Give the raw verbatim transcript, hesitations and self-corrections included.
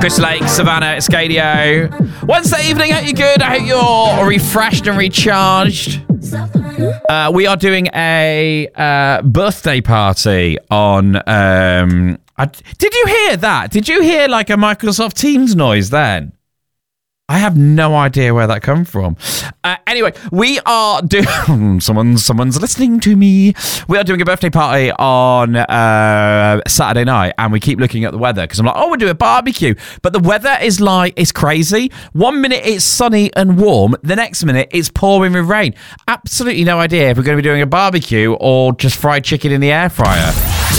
Chris Lake, Savannah, Escadio. Wednesday evening, hope you're good. I hope you're refreshed and recharged. Uh, we are doing a uh, birthday party on... Um, I, did you hear that? Did you hear like a Microsoft Teams noise then? I have no idea where that come from. Uh, anyway, we are doing... someone's, someone's listening to me. We are doing a birthday party on uh, Saturday night, and we keep looking at the weather because I'm like, oh, we're doing a barbecue. But the weather is like, it's crazy. One minute it's sunny and warm. The next minute it's pouring with rain. Absolutely no idea if we're going to be doing a barbecue or just fried chicken in the air fryer.